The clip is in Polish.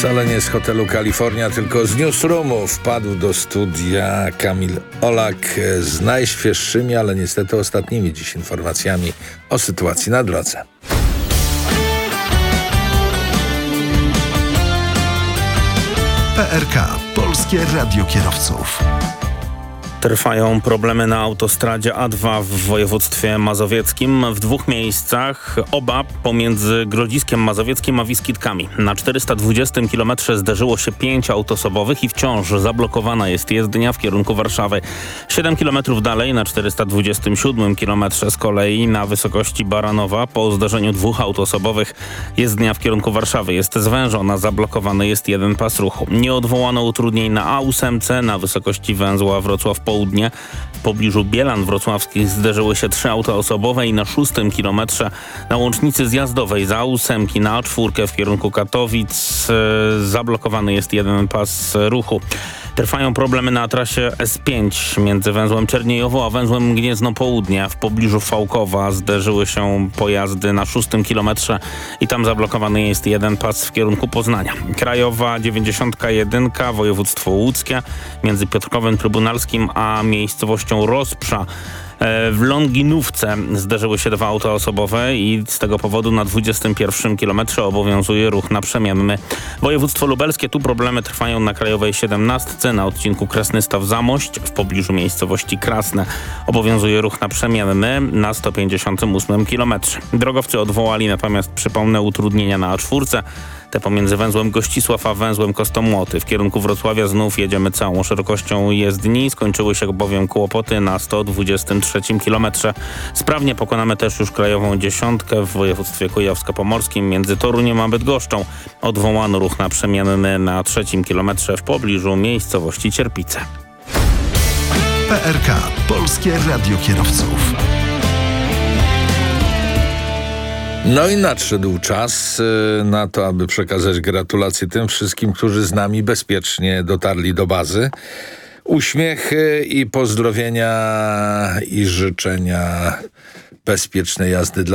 Wcale nie z hotelu Kalifornia, tylko z Newsroomu wpadł do studia Kamil Olak z najświeższymi, ale niestety ostatnimi dziś informacjami o sytuacji na drodze. PRK, Polskie Radio Kierowców. Trwają problemy na autostradzie A2 w województwie mazowieckim w dwóch miejscach, oba pomiędzy Grodziskiem Mazowieckim a Wiskitkami. Na 420 km zderzyło się 5 autosobowych i wciąż zablokowana jest jezdnia w kierunku Warszawy. 7 km dalej na 427 km z kolei na wysokości Baranowa po zdarzeniu dwóch autosobowych jezdnia w kierunku Warszawy jest zwężona, zablokowany jest jeden pas ruchu. Nie odwołano utrudnień na A8 na wysokości węzła Wrocław Południe. W pobliżu Bielan Wrocławskich zderzyły się 3 auta osobowe i na 6 kilometrze na łącznicy zjazdowej z A8 na A4 w kierunku Katowic zablokowany jest jeden pas ruchu. Trwają problemy na trasie S5 między węzłem Czerniejowo a węzłem Gniezno Południe. W pobliżu Fałkowa zderzyły się pojazdy na 6 kilometrze i tam zablokowany jest jeden pas w kierunku Poznania. Krajowa 91, województwo łódzkie między Piotrkowem Trybunalskim a miejscowością Rozprza. W Longinówce zderzyły się 2 auta osobowe i z tego powodu na 21 kilometrze obowiązuje ruch naprzemienny. Województwo lubelskie, tu problemy trwają na krajowej 17 na odcinku Krasny-Staw-Zamość w pobliżu miejscowości Krasne. Obowiązuje ruch naprzemienny na 158 kilometrze. Drogowcy odwołali natomiast, przypomnę, utrudnienia na A4. Te pomiędzy węzłem Gościsław a węzłem Kostomłoty. W kierunku Wrocławia znów jedziemy całą szerokością jezdni. Skończyły się bowiem kłopoty na 123 kilometrze. Sprawnie pokonamy też już krajową 10 w województwie kujawsko-pomorskim między Toruniem a Bydgoszczą. Odwołano ruch naprzemienny na 3 kilometrze w pobliżu miejscowości Cierpice. PRK, Polskie Radio Kierowców. No i nadszedł czas na to, aby przekazać gratulacje tym wszystkim, którzy z nami bezpiecznie dotarli do bazy. Uśmiechy i pozdrowienia i życzenia bezpiecznej jazdy dla